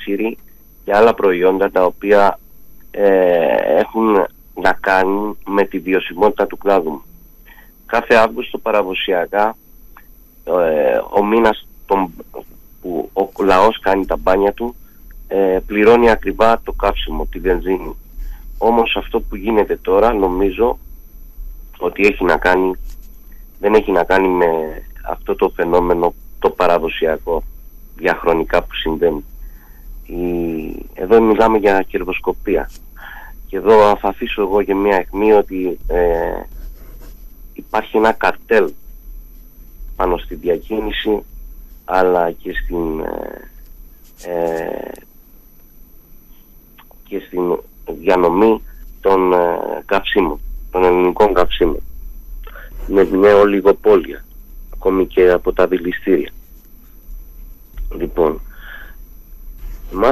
ξηρή και άλλα προϊόντα τα οποία έχουν να κάνουν με τη βιωσιμότητα του κλάδου μου. Κάθε Αύγουστο παραδοσιακά, ο μήνας που ο λαός κάνει τα μπάνια του, πληρώνει ακριβά το καύσιμο, τη βενζίνη. Όμως αυτό που γίνεται τώρα νομίζω ότι δεν έχει να κάνει με αυτό το φαινόμενο το παραδοσιακό διαχρονικά που συμβαίνει. Εδώ μιλάμε για κερδοσκοπία. Και εδώ θα αφήσω εγώ και μια αιχμή ότι υπάρχει ένα καρτέλ πάνω στη διακίνηση αλλά και στην διανομή των καυσίμων, των ελληνικών καυσίμων. Με μια ολιγοπόλια, ακόμη και από τα δηληστήρια. Λοιπόν, εμάς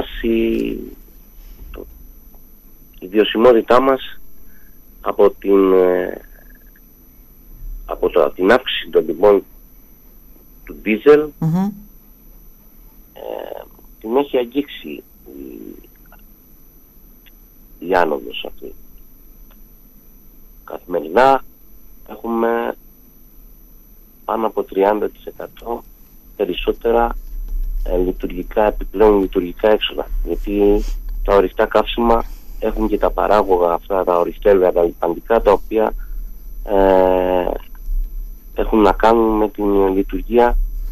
η βιωσιμότητά μας από την αύξηση των τιμών του ντίζελ την έχει αγγίξει η άνοδος αυτή. Καθημερινά έχουμε πάνω από 30% περισσότερα επιπλέον λειτουργικά έξοδα, γιατί τα ορυκτά καύσιμα έχουν και τα παράγωγα αυτά, τα ορυκτέλαια, τα λιπαντικά, τα οποία έχουν να κάνουν με την λειτουργία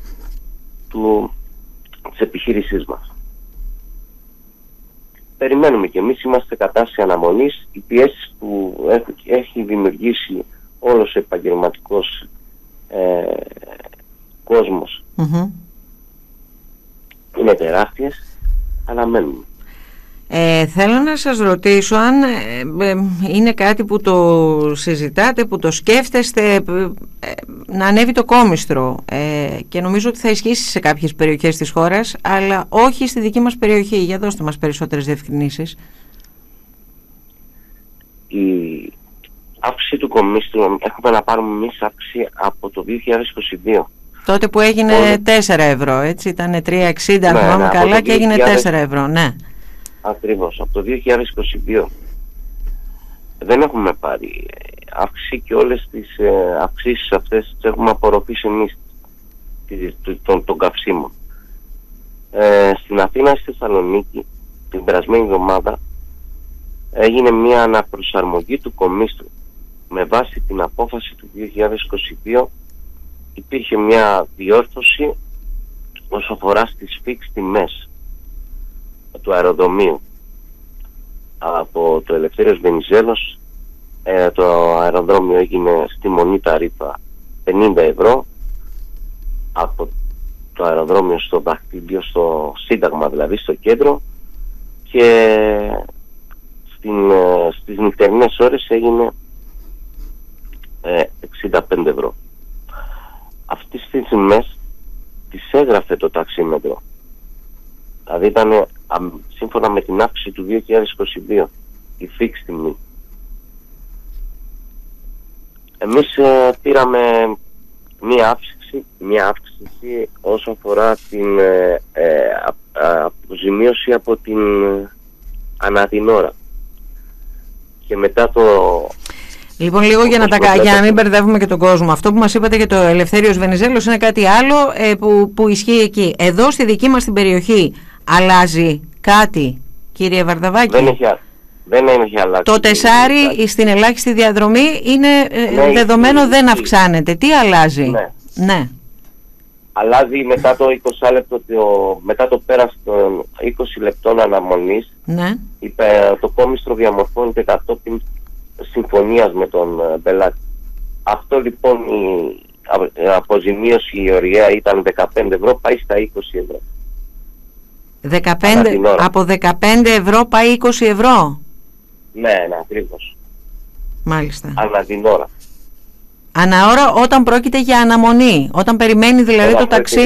της επιχείρησής μας. Περιμένουμε και εμείς, είμαστε κατάσταση αναμονής. Οι πιέσεις που έχει δημιουργήσει όλος ο επαγγελματικός κόσμος είναι τεράστιες. Αναμένουμε. Θέλω να σας ρωτήσω αν είναι κάτι που το συζητάτε, που το σκέφτεστε, να ανέβει το κόμιστρο, και νομίζω ότι θα ισχύσει σε κάποιες περιοχές της χώρας, αλλά όχι στη δική μας περιοχή. Για δώστε μας περισσότερες διευκρινήσεις. Η αύξηση του κομίστρου έχουμε να πάρουμε εμείς αύξηση από το 2022. Τότε που έγινε 4 ευρώ, έτσι, ήταν 3,60 αν θυμάμαι καλά, και έγινε 4 ευρώ, ναι. Ακριβώς, από το 2022 δεν έχουμε πάρει αύξηση και όλες τις αυξήσεις αυτές τις έχουμε απορροφήσει εμείς των καυσίμων. Στην Αθήνα, στη Θεσσαλονίκη, την περασμένη εβδομάδα έγινε μια αναπροσαρμογή του κομίστρου. Με βάση την απόφαση του 2022 υπήρχε μια διόρθωση όσο αφορά στις φίξ τιμές του αεροδρομίου. Από το Ελευθέριος Βενιζέλος το αεροδρόμιο έγινε στη μονή ταρήφα 50 ευρώ, από το αεροδρόμιο στο Δαχτύλιο, στο Σύνταγμα δηλαδή, στο κέντρο, και στις νυχτερινές ώρες έγινε 65 ευρώ. Αυτές τις τιμές τις έγραφε το ταξίμετρο. Δηλαδή ήταν σύμφωνα με την αύξηση του 2022 η φίξ τιμή. Εμείς πήραμε μία αύξηση όσο αφορά την αποζημίωση από την ανά την ώρα. Και μετά το... Λοιπόν, λίγο για να μην μπερδεύουμε και τον κόσμο. Αυτό που μας είπατε για το Ελευθέριος Βενιζέλος είναι κάτι άλλο που ισχύει εκεί. Εδώ στη δική μας την περιοχή αλλάζει κάτι, κύριε Βαρδαβάκη? Δεν έχει αλλάξει. Το τεσάρι στην ελάχιστη διαδρομή είναι δεδομένο, δεν αυξάνεται. Τι αλλάζει? Ναι. Αλλάζει μετά το 20 λεπτό, μετά το πέρας των 20 λεπτών αναμονής, το κόμιστρο διαμορφώνεται κατόπιν συμφωνίας με τον πελάτη. Αυτό λοιπόν, η αποζημίωση η ωριαία ήταν 15 ευρώ, πάει στα 20 ευρώ. 15, από 15 ευρώ πάει 20 ευρώ. Ναι, ακριβώς. Μάλιστα. Ανά την ώρα. Ανά ώρα όταν πρόκειται για αναμονή, όταν περιμένει δηλαδή το ταξί.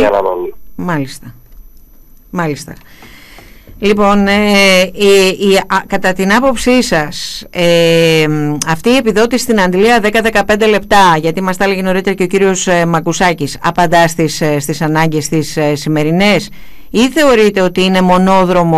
Μάλιστα. Λοιπόν, κατά την άποψή σας, αυτή η επιδότηση στην αντλία 10-15 λεπτά, γιατί μας τα έλεγε νωρίτερα και ο κύριος Μακουσάκης, απαντά στις ανάγκες τις σημερινές, ή θεωρείτε ότι είναι μονόδρομο